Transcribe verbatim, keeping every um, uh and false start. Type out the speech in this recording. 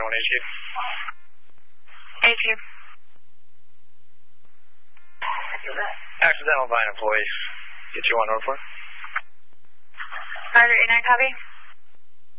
nine one H Q. H Q. Accidental by an employee. Get you on order for? Roger, eight nine copy.